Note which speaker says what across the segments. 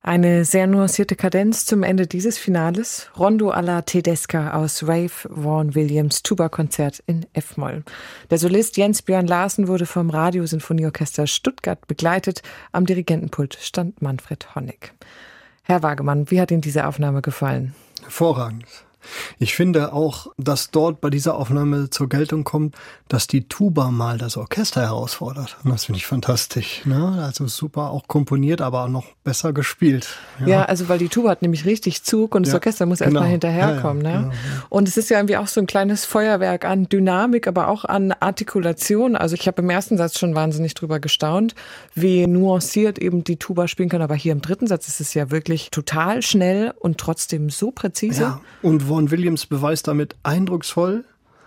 Speaker 1: Eine sehr nuancierte Kadenz zum Ende dieses Finales. Rondo alla Tedesca aus Ralph Vaughan Williams Tuba-Konzert in F-Moll. Der Solist Jens Björn Larsen wurde vom Radiosinfonieorchester Stuttgart begleitet. Am Dirigentenpult stand Manfred Honeck. Herr Wagemann, wie hat Ihnen diese Aufnahme gefallen?
Speaker 2: Hervorragend. Ich finde auch, dass dort bei dieser Aufnahme zur Geltung kommt, dass die Tuba mal das Orchester herausfordert. Und das finde ich fantastisch. Ne? Also super auch komponiert, aber auch noch besser gespielt.
Speaker 1: Ja, also weil die Tuba hat nämlich richtig Zug und das Orchester muss erst mal hinterherkommen. Ne? Genau. Und es ist ja irgendwie auch so ein kleines Feuerwerk an Dynamik, aber auch an Artikulation. Also ich habe im ersten Satz schon wahnsinnig drüber gestaunt, wie nuanciert eben die Tuba spielen kann. Aber hier im dritten Satz ist es ja wirklich total schnell und trotzdem so präzise.
Speaker 2: Ja, und Vaughan Williams beweist damit eindrucksvoll,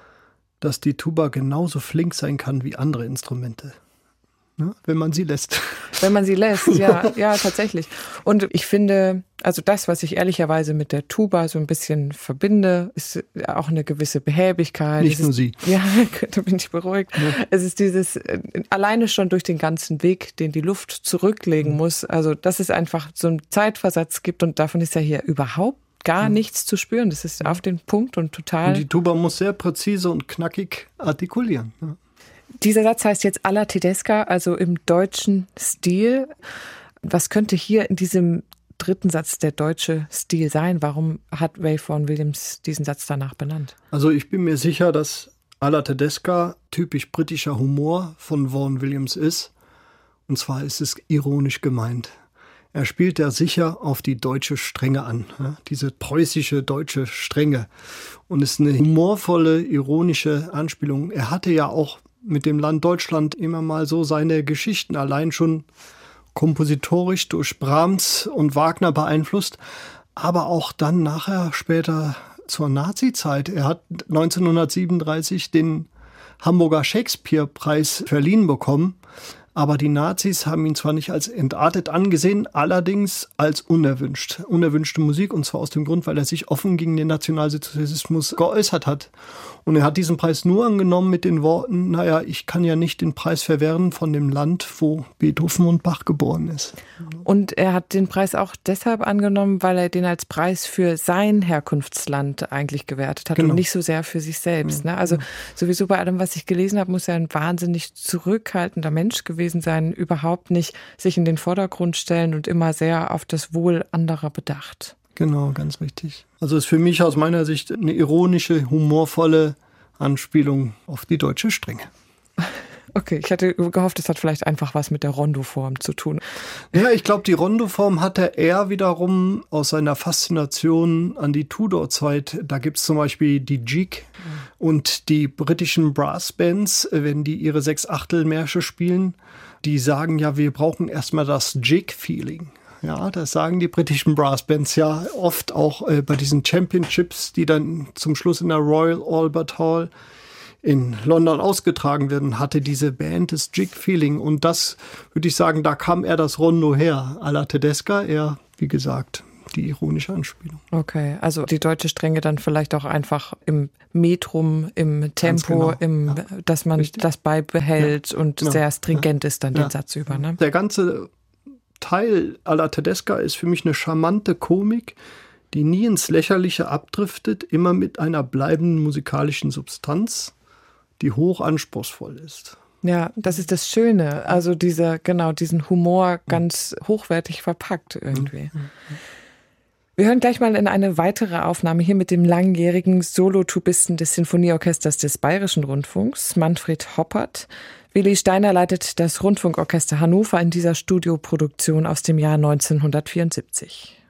Speaker 2: dass die Tuba genauso flink sein kann wie andere Instrumente. Ne? Wenn man sie lässt.
Speaker 1: Wenn man sie lässt, ja, tatsächlich. Und ich finde, also das, was ich ehrlicherweise mit der Tuba so ein bisschen verbinde, ist auch eine gewisse Behäbigkeit.
Speaker 2: Nicht nur sie.
Speaker 1: Ja, da bin ich beruhigt. Ja. Es ist dieses, alleine schon durch den ganzen Weg, den die Luft zurücklegen muss. Also, dass es einfach so einen Zeitversatz gibt und davon ist ja hier überhaupt gar nichts zu spüren. Das ist auf den Punkt und total.
Speaker 2: Und die Tuba muss sehr präzise und knackig artikulieren. Ja.
Speaker 1: Dieser Satz heißt jetzt alla Tedesca, also im deutschen Stil. Was könnte hier in diesem dritten Satz der deutsche Stil sein? Warum hat Ralph Vaughan Williams diesen Satz danach benannt?
Speaker 2: Also ich bin mir sicher, dass alla Tedesca typisch britischer Humor von Vaughan Williams ist. Und zwar ist es ironisch gemeint. Er spielt ja sicher auf die deutsche Strenge an, ja, diese preußische deutsche Strenge. Und es ist eine humorvolle, ironische Anspielung. Er hatte ja auch mit dem Land Deutschland immer mal so seine Geschichten, allein schon kompositorisch durch Brahms und Wagner beeinflusst, aber auch dann nachher später zur Nazi-Zeit. Er hat 1937 den Hamburger Shakespeare-Preis verliehen bekommen. Aber die Nazis haben ihn zwar nicht als entartet angesehen, allerdings als unerwünscht. Unerwünschte Musik, und zwar aus dem Grund, weil er sich offen gegen den Nationalsozialismus geäußert hat. Und er hat diesen Preis nur angenommen mit den Worten, naja, ich kann ja nicht den Preis verwehren von dem Land, wo Beethoven und Bach geboren ist.
Speaker 1: Und er hat den Preis auch deshalb angenommen, weil er den als Preis für sein Herkunftsland eigentlich gewertet hat, und nicht so sehr für sich selbst. Ne? Also sowieso bei allem, was ich gelesen habe, muss er ein wahnsinnig zurückhaltender Mensch gewesen sein, überhaupt nicht sich in den Vordergrund stellen und immer sehr auf das Wohl anderer bedacht.
Speaker 2: Genau, ganz richtig. Also ist für mich aus meiner Sicht eine ironische, humorvolle Anspielung auf die deutsche Strenge.
Speaker 1: Okay, ich hatte gehofft, es hat vielleicht einfach was mit der Rondo-Form zu tun.
Speaker 2: Ja, ich glaube, die Rondo-Form hatte er wiederum aus seiner Faszination an die Tudor-Zeit. Da gibt es zum Beispiel die Jig und die britischen Brassbands, wenn die ihre 6/8-Märsche spielen, die sagen ja, wir brauchen erstmal das Jig-Feeling. Ja, das sagen die britischen Brassbands ja oft auch bei diesen Championships, die dann zum Schluss in der Royal Albert Hall in London ausgetragen werden, hatte diese Band das Jig-Feeling. Und das, würde ich sagen, da kam er das Rondo her. Alla Tedesca, eher, wie gesagt, die ironische Anspielung.
Speaker 1: Okay, also die deutsche Strenge dann vielleicht auch einfach im Metrum, im Tempo, dass man das beibehält und sehr stringent ist dann den Satz über. Ne?
Speaker 2: Der ganze Teil Alla Tedesca ist für mich eine charmante Komik, die nie ins Lächerliche abdriftet, immer mit einer bleibenden musikalischen Substanz, die hoch anspruchsvoll ist.
Speaker 1: Ja, das ist das Schöne. Also diesen Humor ganz hochwertig verpackt irgendwie. Wir hören gleich mal in eine weitere Aufnahme hier mit dem langjährigen Solotubisten des Sinfonieorchesters des Bayerischen Rundfunks, Manfred Hoppert. Willi Steiner leitet das Rundfunkorchester Hannover in dieser Studioproduktion aus dem Jahr 1974.